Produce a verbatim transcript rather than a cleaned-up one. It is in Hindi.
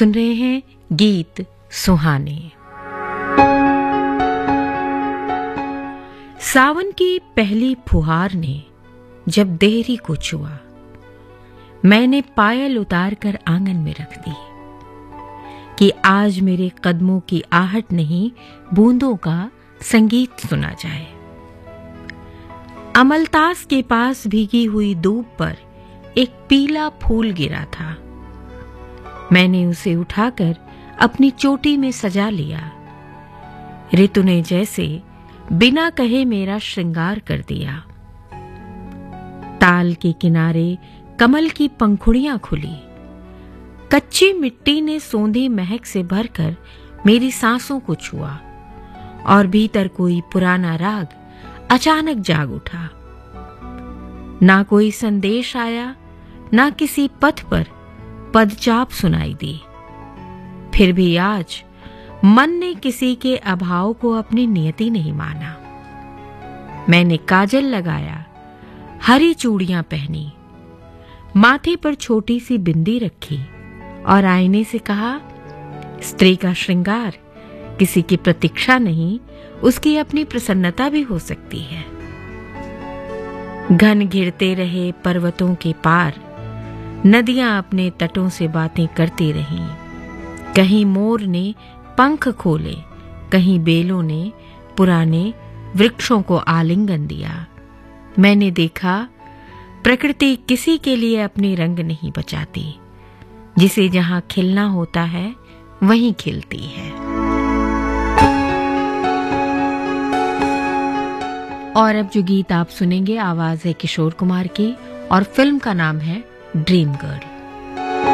सुन रहे हैं गीत सुहाने। सावन की पहली फुहार ने जब देहरी को छुआ, मैंने पायल उतार कर आंगन में रख दी कि आज मेरे कदमों की आहट नहीं, बूंदों का संगीत सुना जाए। अमलतास के पास भीगी हुई दूब पर एक पीला फूल गिरा था। मैंने उसे उठाकर अपनी चोटी में सजा लिया। ऋतु ने जैसे बिना कहे मेरा श्रृंगार कर दिया। ताल के किनारे कमल की पंखुड़ियां खुली। कच्ची मिट्टी ने सोंधी महक से भरकर मेरी सांसों को छुआ और भीतर कोई पुराना राग अचानक जाग उठा। ना कोई संदेश आया, ना किसी पथ पर पदचाप सुनाई दी। फिर भी आज मन ने किसी के अभाव को अपनी नियति नहीं माना। मैंने काजल लगाया, हरी चूड़ियां पहनी, माथे पर छोटी सी बिंदी रखी और आईने से कहा, स्त्री का श्रृंगार किसी की प्रतीक्षा नहीं, उसकी अपनी प्रसन्नता भी हो सकती है। घन घिरते रहे पर्वतों के पार, नदियां अपने तटों से बातें करती रहीं। कहीं मोर ने पंख खोले, कहीं बेलों ने पुराने वृक्षों को आलिंगन दिया। मैंने देखा, प्रकृति किसी के लिए अपने रंग नहीं बचाती, जिसे जहां खिलना होता है वहीं खिलती है। और अब जो गीत आप सुनेंगे, आवाज है किशोर कुमार की और फिल्म का नाम है ड्रीम गर्ल।